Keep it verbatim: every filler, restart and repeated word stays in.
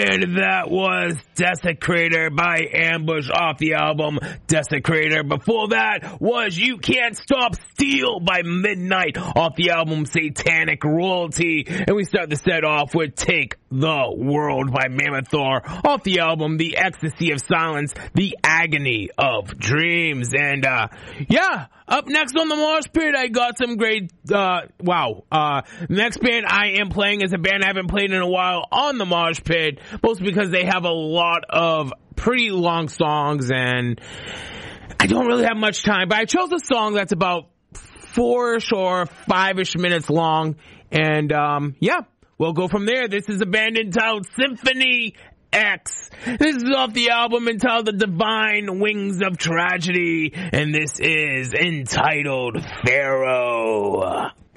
And that was Desecrator by Ambush off the album Desecrator. Before that was You Can't Stop Steel by Midnight off the album Satanic Royalty. And we start the set off with Take the World by Mammoth Thor off the album The Ecstasy of Silence, The Agony of Dreams. And uh yeah, up next on the Mosh Pit, I got some great, uh, wow, uh, next band I am playing is a band I haven't played in a while on the Mosh Pit, mostly because they have a lot of pretty long songs and I don't really have much time, but I chose a song that's about four-ish or five-ish minutes long, and, um, yeah, we'll go from there. This is a band entitled Symphony X. This is off the album entitled The Divine Wings of Tragedy, and this is entitled Pharaoh.